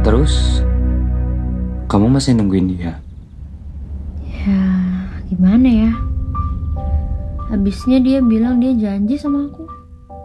Terus, kamu masih nungguin dia? Ya, gimana ya? Habisnya dia bilang dia janji sama aku.